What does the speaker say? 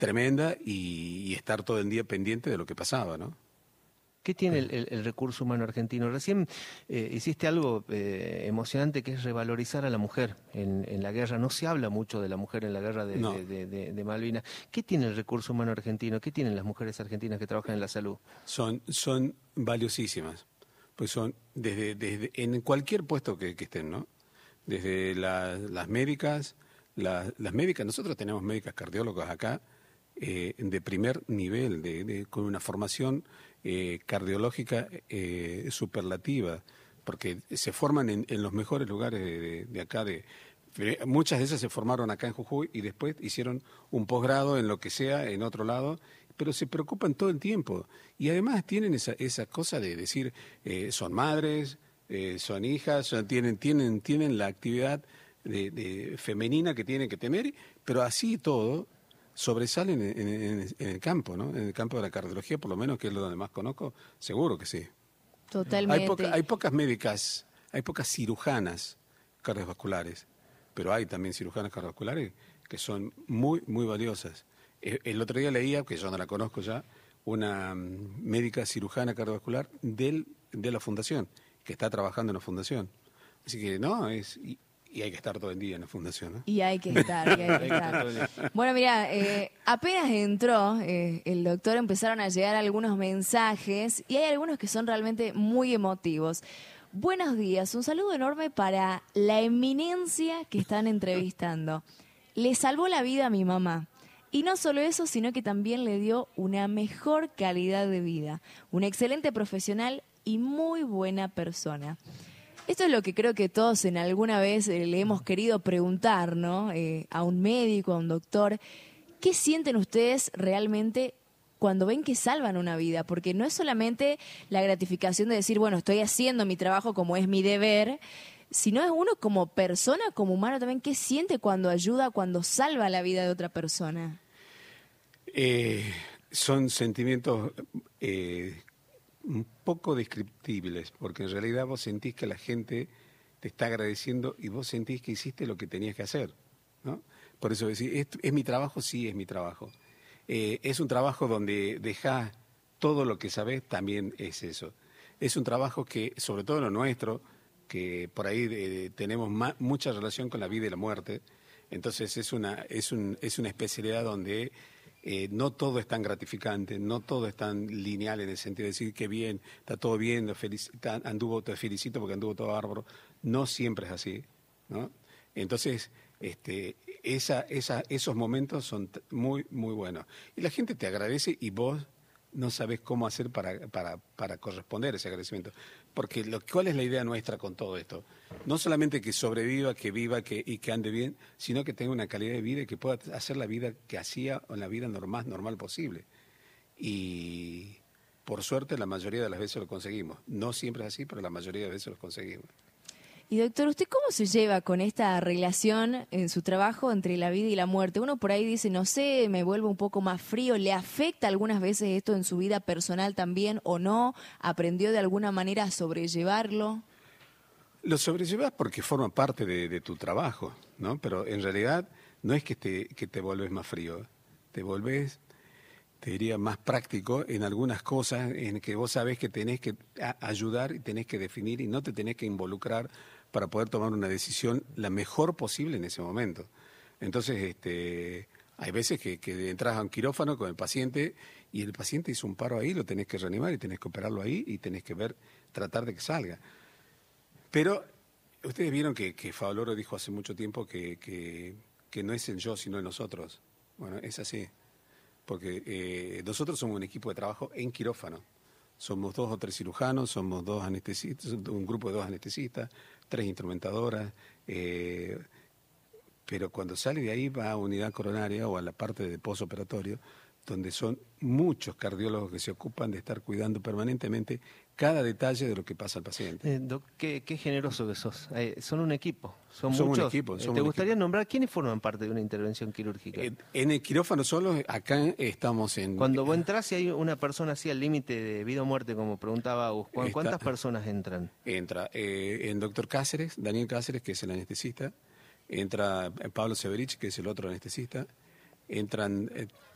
tremenda y estar todo el día pendiente de lo que pasaba, ¿no? ¿Qué tiene el recurso humano argentino? Recién hiciste algo emocionante, que es revalorizar a la mujer en la guerra. No se habla mucho de la mujer en la guerra No. de Malvinas. ¿Qué tiene el recurso humano argentino? ¿Qué tienen las mujeres argentinas que trabajan en la salud? Son valiosísimas, pues son desde en cualquier puesto que estén, ¿no? Desde las médicas, las médicas, nosotros tenemos médicas cardiólogas acá, de primer nivel, con una formación cardiológica superlativa, porque se forman en los mejores lugares de acá. Muchas de esas se formaron acá en Jujuy y después hicieron un posgrado en lo que sea, en otro lado, pero se preocupan todo el tiempo. Y además tienen esa cosa de decir, son madres, son hijas, tienen la actividad de femenina que tienen que tener, pero así todo sobresalen en el campo, ¿no? En el campo de la cardiología, por lo menos, que es lo donde más conozco, seguro que sí. Totalmente. Hay pocas médicas, hay pocas cirujanas cardiovasculares, pero hay también cirujanas cardiovasculares que son muy, muy valiosas. El otro día leía, que yo no la conozco ya, una médica cirujana cardiovascular de la fundación, que está trabajando en la fundación. Así que no, y hay que estar todo el día en la fundación, ¿no? Y hay que estar, y hay que estar. Bueno, mira, apenas entró el doctor, empezaron a llegar algunos mensajes y hay algunos que son realmente muy emotivos. Buenos días, un saludo enorme para la eminencia que están entrevistando. Le salvó la vida a mi mamá. Y no solo eso, sino que también le dio una mejor calidad de vida. Un excelente profesional y muy buena persona. Esto es lo que creo que todos en alguna vez le hemos querido preguntar, ¿no? A un médico, a un doctor. ¿Qué sienten ustedes realmente cuando ven que salvan una vida? Porque no es solamente la gratificación de decir, bueno, estoy haciendo mi trabajo como es mi deber, sino es uno como persona, como humano también. ¿Qué siente cuando ayuda, cuando salva la vida de otra persona? Son sentimientos un poco descriptibles, porque en realidad vos sentís que la gente te está agradeciendo y vos sentís que hiciste lo que tenías que hacer, ¿no? Por eso decís, ¿es mi trabajo? Sí, es mi trabajo. Es un trabajo donde dejás todo lo que sabés, también es eso. Es un trabajo que, sobre todo lo nuestro, que por ahí tenemos mucha relación con la vida y la muerte, entonces es una especialidad donde no todo es tan gratificante, no todo es tan lineal en el sentido de decir que bien, está todo bien, te felicito porque anduvo todo bárbaro. No siempre es así, ¿no? Entonces, esos momentos son muy, muy buenos. Y la gente te agradece y vos no sabés cómo hacer para corresponder a ese agradecimiento. Porque ¿cuál es la idea nuestra con todo esto? No solamente que sobreviva, que viva y que ande bien, sino que tenga una calidad de vida y que pueda hacer la vida que hacía o la vida más normal posible. Y por suerte la mayoría de las veces lo conseguimos. No siempre es así, pero la mayoría de veces lo conseguimos. Y doctor, ¿usted cómo se lleva con esta relación en su trabajo entre la vida y la muerte? Uno por ahí dice, no sé, me vuelvo un poco más frío. ¿Le afecta algunas veces esto en su vida personal también o no? ¿Aprendió de alguna manera a sobrellevarlo? Lo sobrellevas porque forma parte de tu trabajo, ¿no? Pero en realidad no es que te volvés más frío, te volvés, te diría, más práctico en algunas cosas en que vos sabés que tenés que ayudar y tenés que definir y no te tenés que involucrar para poder tomar una decisión la mejor posible en ese momento. Entonces, hay veces que entras a un quirófano con el paciente y el paciente hizo un paro ahí, lo tenés que reanimar y tenés que operarlo ahí y tenés que tratar de que salga. Pero ustedes vieron que Favaloro dijo hace mucho tiempo que no es el yo, sino el nosotros. Bueno, es así. Porque nosotros somos un equipo de trabajo en quirófano. Somos 2 o 3 cirujanos, somos 2 anestesistas, un grupo de 2 anestesistas, 3 instrumentadoras, pero cuando sale de ahí va a unidad coronaria o a la parte de posoperatorio, donde son muchos cardiólogos que se ocupan de estar cuidando permanentemente cada detalle de lo que pasa al paciente. Doc, qué generoso que sos. Son un equipo, son somos muchos. Un equipo, ¿Te gustaría nombrar quiénes forman parte de una intervención quirúrgica? En el quirófano solo, acá estamos en... Cuando vos entras y hay una persona así al límite de vida o muerte, como preguntaba Agus, ¿cuántas personas entran? Entra el doctor Cáceres, Daniel Cáceres, que es el anestesista, entra Pablo Severich, que es el otro anestesista, entran